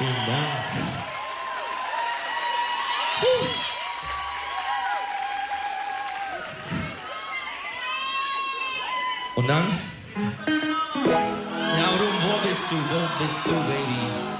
Vielen Dank. Und dann? Ja, Ruhm, wo bist du, Baby?